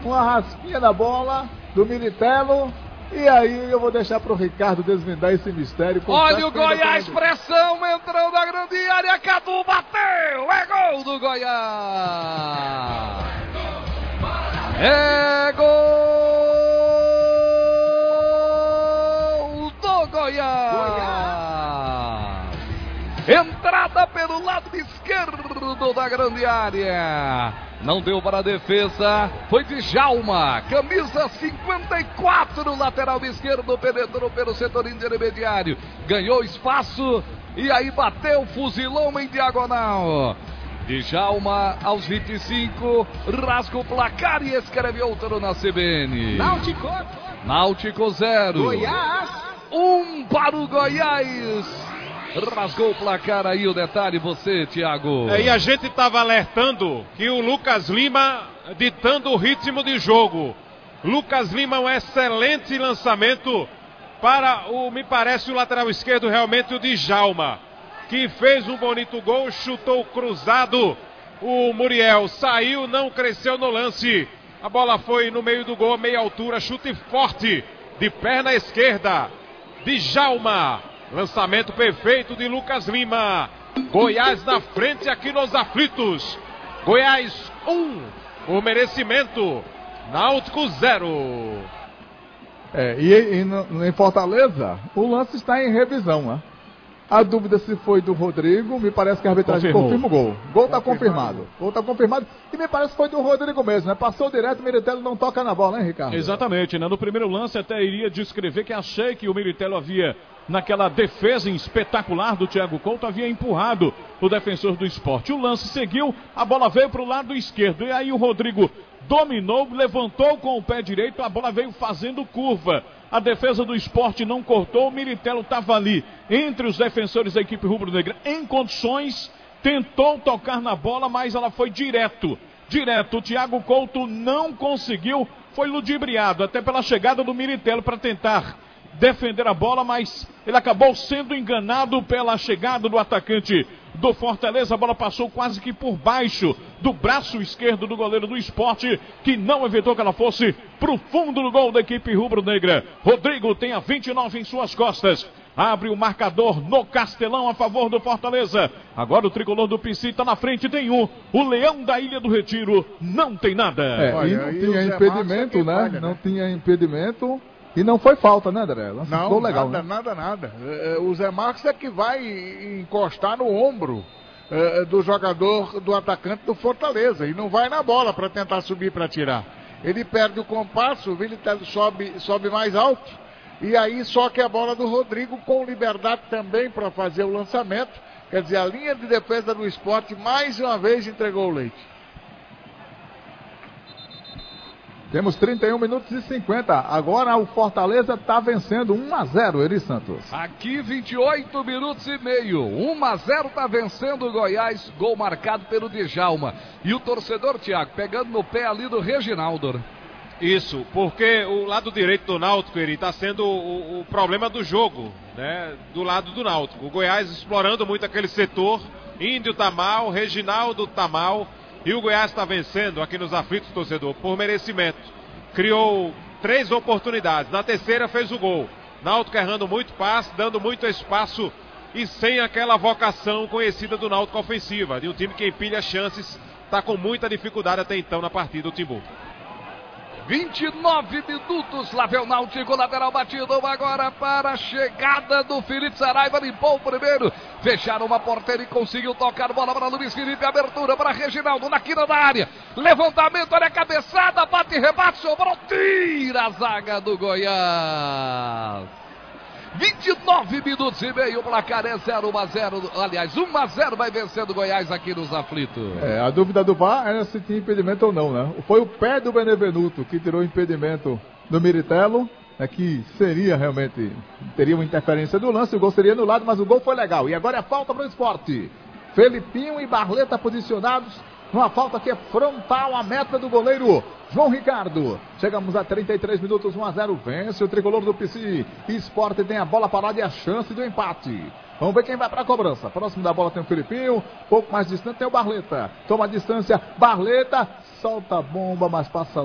uma rasquinha na bola do Militello. E aí eu vou deixar pro Ricardo desvendar esse mistério. Olha o Goiás, pressão, entrando na grande área, Cadu bateu, é gol do Goiás! É gol do Goiás! Entrada pelo lado esquerdo da grande área. Não deu para a defesa. Foi de Djalma. Camisa 54 no lateral esquerdo. Penetrou pelo setor intermediário. Ganhou espaço. E aí bateu, fuzilou em diagonal. Djalma aos 25. Rasga o placar e escreve outro na CBN. Náutico 0. Goiás 1 para o Goiás. Rasgou o placar aí, o detalhe, você, Thiago. E a gente estava alertando que o Lucas Lima ditando o ritmo de jogo. Lucas Lima, um excelente lançamento para me parece, o lateral esquerdo, realmente o Djalma, que fez um bonito gol, chutou cruzado. O Muriel saiu, não cresceu no lance. A bola foi no meio do gol, meia altura, chute forte, de perna esquerda. Djalma. Lançamento perfeito de Lucas Lima. Goiás na frente aqui nos aflitos. Goiás 1, por merecimento. Náutico 0. Em Fortaleza, o lance está em revisão, né? A dúvida se foi do Rodrigo, me parece que a arbitragem confirma o gol. Gol está confirmado. Gol está confirmado e me parece que foi do Rodrigo mesmo, né? Passou direto, o Militello não toca na bola, né, Ricardo? Exatamente, né? No primeiro lance até iria descrever que achei que o Militello havia, naquela defesa espetacular do Thiago Couto, havia empurrado o defensor do Sport. O lance seguiu, a bola veio para o lado esquerdo e aí o Rodrigo dominou, levantou com o pé direito, a bola veio fazendo curva. A defesa do Sport não cortou, o Militello estava ali entre os defensores da equipe rubro-negra em condições, tentou tocar na bola, mas ela foi direto. O Thiago Couto não conseguiu, foi ludibriado até pela chegada do Militello para tentar defender a bola, mas ele acabou sendo enganado pela chegada do atacante do Fortaleza. A bola passou quase que por baixo do braço esquerdo do goleiro do Sport, que não evitou que ela fosse pro fundo do gol da equipe rubro-negra. Rodrigo tem a 29 em suas costas. Abre o marcador no Castelão a favor do Fortaleza. Agora o tricolor do PC está na frente, tem um. O Leão da Ilha do Retiro não tem nada. E não tinha impedimento, né? Não tinha impedimento. E não foi falta, né, André? Não, legal, nada. O Zé Marcos é que vai encostar no ombro do jogador, do atacante do Fortaleza. E não vai na bola para tentar subir para tirar. Ele perde o compasso, o Militello sobe mais alto. E aí só que a bola do Rodrigo com liberdade também para fazer o lançamento. Quer dizer, a linha de defesa do Sport mais uma vez entregou o leite. Temos 31 minutos e 50. Agora o Fortaleza está vencendo 1-0, Eri Santos. Aqui 28 minutos e meio. 1-0 está vencendo o Goiás. Gol marcado pelo Djalma. E o torcedor, Thiago, pegando no pé ali do Reginaldo. Isso, porque o lado direito do Náutico, ele está sendo o problema do jogo, né? Do lado do Náutico. O Goiás explorando muito aquele setor. Índio tá mal, Reginaldo tá mal. E o Goiás está vencendo aqui nos aflitos, torcedor, por merecimento. Criou 3 oportunidades. Na terceira fez o gol. Náutico errando muito passe, dando muito espaço e sem aquela vocação conhecida do Náutico ofensiva. De um time que empilha chances, está com muita dificuldade até então na partida do Timbu. 29 minutos, lá vem o Náutico, lateral batido agora para a chegada do Felipe Saraiva, limpou o primeiro, fecharam uma porteira e conseguiu tocar bola para Luiz Felipe, abertura para Reginaldo na quina da área, levantamento, olha a cabeçada, bate, rebate, sobrou, tira a zaga do Goiás. 29 minutos e meio, o placar é 0-1-0, aliás, 1-0 vai vencendo o Goiás aqui nos aflitos. A dúvida do VAR era se tinha impedimento ou não, né? Foi o pé do Benevenuto que tirou o impedimento do Militello, que seria realmente, teria uma interferência do lance, o gol seria anulado, mas o gol foi legal. E agora é falta para o Sport. Felipinho e Barleta posicionados, numa falta que é frontal à meta do goleiro João Ricardo. Chegamos a 33 minutos, 1-0, vence o tricolor do PC. Sport tem a bola parada e a chance do empate. Vamos ver quem vai para a cobrança. Próximo da bola tem o Felipinho, pouco mais distante tem o Barleta. Toma a distância, Barleta, solta a bomba, mas passa